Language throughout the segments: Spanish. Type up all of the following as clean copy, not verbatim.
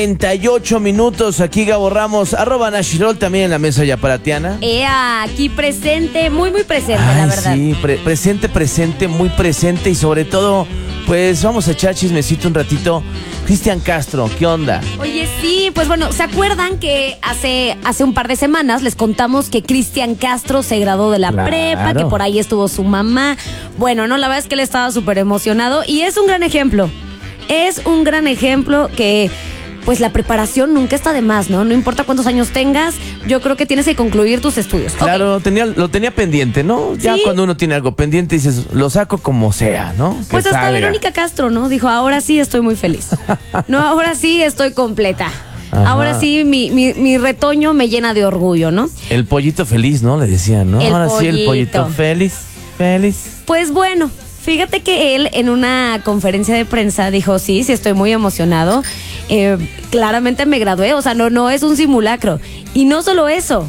38 minutos, aquí Gabo Ramos, @Nashirol, también en la mesa yaparatiana. Aquí presente, muy presente, la verdad. Sí, presente, muy presente y sobre todo, pues vamos a echar chismecito un ratito. Cristian Castro, ¿qué onda? Oye, sí, pues bueno, ¿se acuerdan que hace un par de semanas les contamos que Cristian Castro se graduó de la prepa, que por ahí estuvo su mamá? Bueno, no, la verdad es que él estaba súper emocionado y es un gran ejemplo. Es un gran ejemplo que pues la preparación nunca está de más, ¿no? No importa cuántos años tengas, yo creo que tienes que concluir tus estudios. Claro, lo tenía pendiente, ¿no? Ya ¿Sí? Cuando uno tiene algo pendiente dices, lo saco como sea, ¿no? Que pues hasta salga. Verónica Castro, ¿no? Dijo, ahora sí estoy muy feliz. No, ahora sí estoy completa. Ajá. Ahora sí mi retoño me llena de orgullo, ¿no? El pollito feliz, ¿no? Le decían, ¿no? El Ahora sí, el pollito. pollito feliz. Pues bueno, fíjate que él en una conferencia de prensa dijo, sí estoy muy emocionado. Claramente me gradué, o sea, no es un simulacro. Y no solo eso,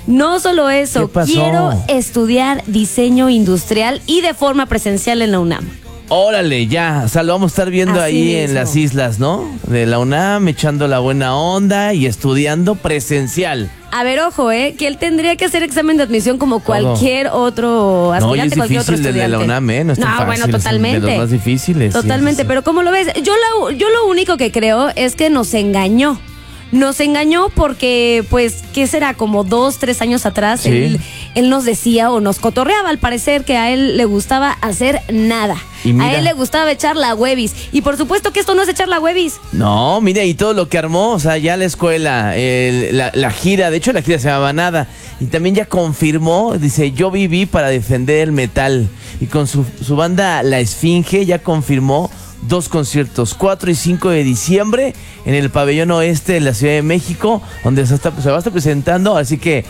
¿Qué pasó? quiero estudiar diseño industrial y de forma presencial en la UNAM. Órale, ya, o sea, lo vamos a estar viendo Así ahí en mismo. las islas, ¿no? De la UNAM, echando la buena onda y estudiando presencial. A ver, ojo, que él tendría que hacer examen de admisión como cualquier otro No, y es aspirante, cualquier otro difícil el de estudiante. la UNAM, ¿eh? No es tan fácil, bueno, es totalmente. de los más difíciles. Totalmente, sí. pero ¿cómo lo ves? Yo lo único que creo es que nos engañó. Nos engañó porque, pues, ¿qué será? Como 2, 3 años atrás, Sí. él nos decía o nos cotorreaba al parecer que a él le gustaba hacer nada. Y mira. A él le gustaba echar la huevis. Y por supuesto que esto no es echar la huevis. No, mire, y todo lo que armó, o sea, ya la escuela, la gira, de hecho la gira se llamaba Nada, y también ya confirmó, dice, yo viví para defender el metal, y con su banda La Esfinge ya confirmó 2 conciertos, 4 y 5 de diciembre, en el pabellón oeste de la Ciudad de México, donde se va a estar presentando, así que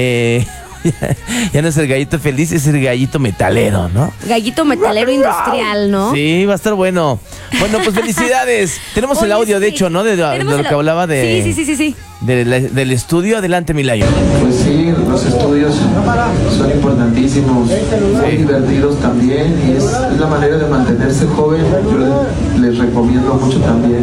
ya no es el gallito feliz, es el gallito metalero, ¿no? Gallito metalero industrial, ¿no? Sí, va a estar bueno. Bueno, pues felicidades. Tenemos el Oye, audio, de sí. hecho, ¿no? De Tenemos lo que hablaba de... Sí. Del estudio. Adelante, Milayo. Pues sí, los estudios son importantísimos, son divertidos también y es la manera de mantenerse joven. Yo les recomiendo mucho también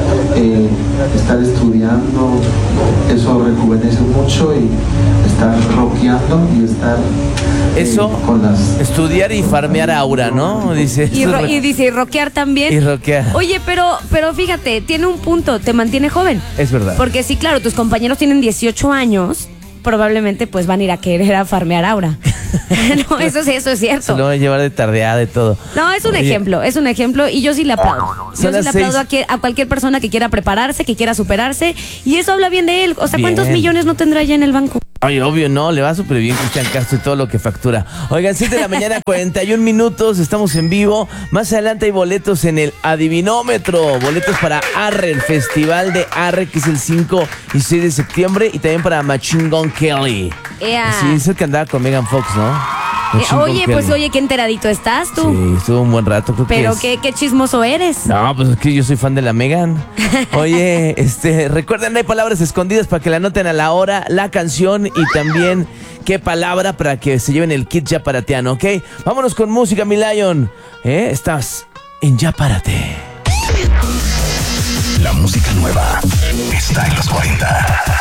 estar estudiando, eso rejuvenece mucho y estar rockeando y estar Eso, con las... estudiar y farmear aura, ¿no? Dice. Y dice, y rockear también. Y rockear. Oye, pero fíjate, tiene un punto, te mantiene joven. Es verdad. Porque sí, claro, tus compañeros tienen 18 años, probablemente pues van a ir a querer a farmear aura. No, eso es Se cierto. lo va a llevar de tardeada y todo. No, es un Oye, ejemplo y yo sí le aplaudo. Yo Son sí le las aplaudo 6. a cualquier persona que quiera prepararse, que quiera superarse, y eso habla bien de él. O sea, ¿cuántos Bien. millones no tendrá ya en el banco? Oye, obvio, no, le va súper bien Cristian Castro y todo lo que factura. Oigan, 7 de la mañana, 41 minutos, estamos en vivo. Más adelante hay boletos en el Adivinómetro. Boletos para Arre, el festival de Arre, que es el 5 y 6 de septiembre. Y también para Machine Gun Kelly. Sí, es el que andaba con Megan Fox, ¿no? Machine Gun Kelly. Oye, qué enteradito estás tú. Sí, estuvo un buen rato, creo Pero que es. qué chismoso eres. No, pues es que yo soy fan de la Megan. Oye, recuerden, hay palabras escondidas para que la anoten a la hora, la canción y también qué palabra para que se lleven el kit Yaparatiano, ¿ok? Vámonos con música, mi Lion. Estás en Yaparate. La música nueva está en los 40.